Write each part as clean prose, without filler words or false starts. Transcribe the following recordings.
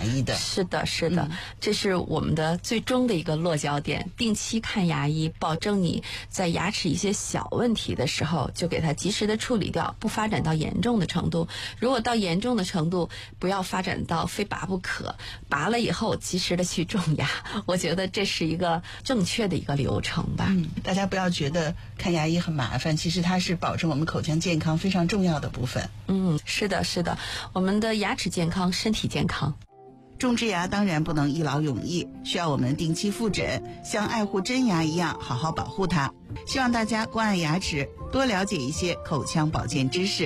医的。 是的，是的，这是我们的最终的一个落脚点。定期看牙医，保证你在牙齿一些小问题的时候就给它及时的处理掉，不发展到严重的程度。如果到严重的程度，不要发展到非拔不可，拔了以后及时的去种牙。我觉得这是一个正确的一个流程吧。 大家不要觉得看牙医很麻烦，其实它是保证我们口腔健康非常重要的部分。 是的，是的，我们的牙齿健康，身体健康。 种植牙当然不能一劳永逸，需要我们定期复诊，像爱护真牙一样好好保护它。希望大家关爱牙齿，多了解一些口腔保健知识。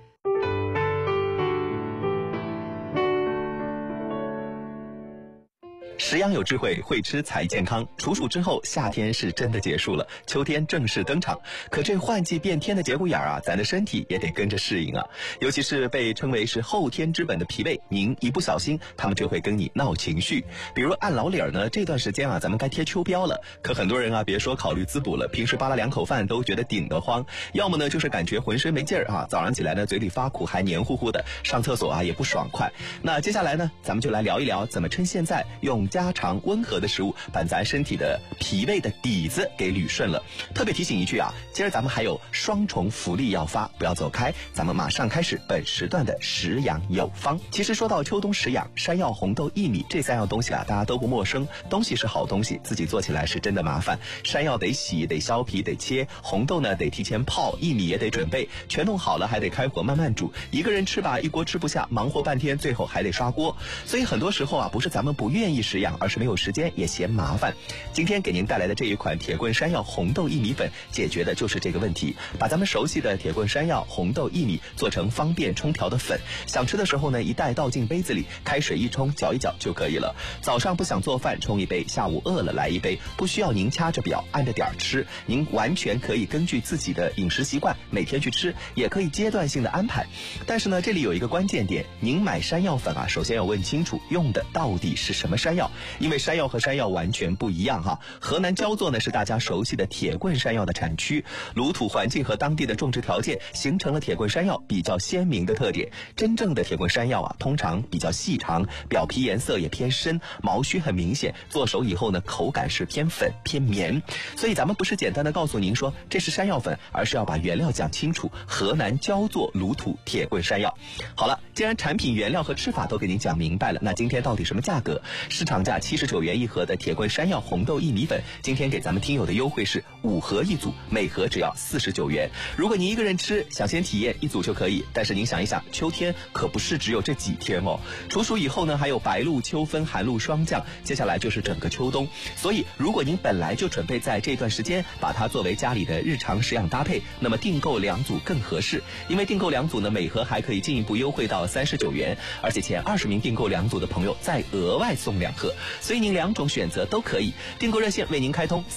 食养有智慧，会吃才健康。处暑之后，夏天是真的结束了，秋天正式登场。可这换季变天的节骨眼啊，咱的身体也得跟着适应啊。尤其是被称为是后天之本的脾胃，您一不小心，他们就会跟你闹情绪。比如按老理儿呢，这段时间啊，咱们该贴秋膘了。可很多人啊，别说考虑滋补了，平时扒拉2口饭都觉得顶得慌。要么呢，就是感觉浑身没劲儿啊，早上起来呢，嘴里发苦，还黏糊糊的，上厕所啊也不爽快。那接下来呢，咱们就来聊一聊，怎么趁现在用家常温和的食物把咱身体的脾胃的底子给捋顺了。特别提醒一句啊，今儿咱们还有双重福利要发，不要走开，咱们马上开始本时段的食养有方。其实说到秋冬食养，山药、红豆、薏米这3样东西啊，大家都不陌生。东西是好东西，自己做起来是真的麻烦。山药得洗，得削皮，得切；红豆呢得提前泡，薏米也得准备，全弄好了还得开火慢慢煮。一个人吃吧，一锅吃不下，忙活半天，最后还得刷锅。所以很多时候啊，不是咱们不愿意食养，而是没有时间，也嫌麻烦。今天给您带来的这一款铁棍山药红豆薏米粉，解决的就是这个问题。把咱们熟悉的铁棍山药、红豆、薏米做成方便冲调的粉，想吃的时候呢，一袋倒进杯子里，开水一冲，搅一搅就可以了。早上不想做饭，冲一杯；下午饿了来一杯，不需要您掐着表按着点儿吃，您完全可以根据自己的饮食习惯每天去吃，也可以阶段性的安排。但是呢，这里有一个关键点，您买山药粉啊，首先要问清楚用的到底是什么山药，因为山药和山药完全不一样哈。河南焦作呢是大家熟悉的铁棍山药的产区，炉土环境和当地的种植条件形成了铁棍山药比较鲜明的特点。真正的铁棍山药啊，通常比较细长，表皮颜色也偏深，毛须很明显，做熟以后呢，口感是偏粉偏绵。所以咱们不是简单的告诉您说这是山药粉，而是要把原料讲清楚，河南焦作炉土铁棍山药。好了，既然产品原料和吃法都给您讲明白了，那今天到底什么价格？市场价79元一盒的铁棍山药红豆薏米粉，今天给咱们听友的优惠是5盒一组，每盒只要49元。如果您一个人吃，想先体验1组就可以，但是您想一想，秋天可不是只有这几天哦。处暑以后呢，还有白露、秋分、寒露霜降，接下来就是整个秋冬。所以如果您本来就准备在这段时间把它作为家里的日常食养搭配，那么订购2组更合适。因为订购2组呢，每盒还可以进一步优惠到39元，而且前20名订购2组的朋友再额外送2盒，所以您2种选择都可以。订购热线为您开通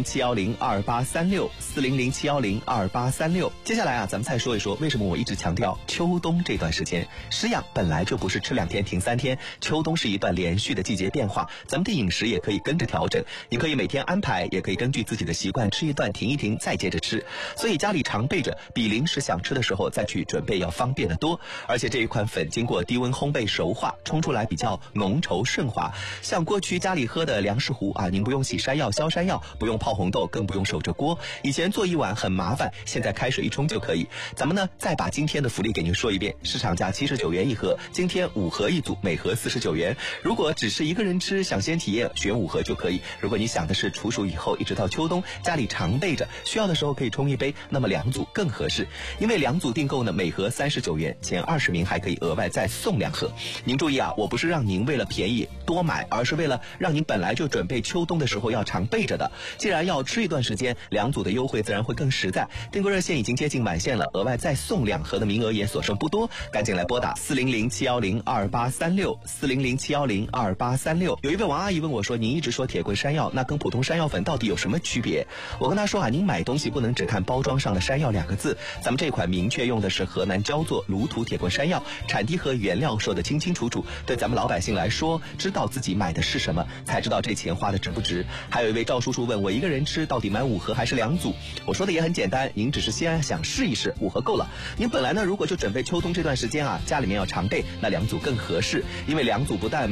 400-710-2836，400-710-2836。接下来啊，咱们再说一说为什么我一直强调秋冬这段时间食养本来就不是吃2天停3天，秋冬是一段连续的季节变化，咱们的饮食也可以跟着调整。你可以每天安排，也可以根据自己的习惯吃一段停一停，再接着吃。所以家里常备着，比临时想吃的时候再去准备要方便得多。而且这一款粉经过低温烘焙熟化，冲出来比较浓稠顺滑。像过去家里喝的粮食糊啊，您不用洗山药削山药，不用泡红豆，更不用守着锅。以前做一碗很麻烦，现在开水一冲就可以。咱们呢再把今天的福利给您说一遍，市场价79元一盒，今天5盒一组，每盒49元。如果只是一个人吃，想先体验，选5盒就可以。如果你想的是处暑以后一直到秋冬，家里常备着，需要的时候可以冲一杯，那么2组更合适。因为2组订购呢，每盒39元，前20名还可以额外再送2盒。您注意啊，我不是让您为了便宜多买，而是为了让您本来就准备秋冬的时候要常备着的。既然要吃一段时间，2组的优惠自然会更实在。订购热线已经接近满线了，额外再送2盒的名额也所剩不多，赶紧来拨打400-710-2836，400-710-2836。有一位王阿姨问我说，您一直说铁棍山药，那跟普通山药粉到底有什么区别？我跟她说啊，您买东西不能只看包装上的山药2个字，咱们这款明确用的是河南焦作炉土铁棍山药，产地和原料说得清清楚楚，对咱们老百姓来说，知道自己买的是什么，才知道这钱花的值不值。还有一位赵叔叔问我，一个人吃到底买5盒还是2组？我说的也很简单，您只是先想试一试，5盒够了。您本来呢，如果就准备秋冬这段时间啊，家里面要常备，那2组更合适，因为2组不但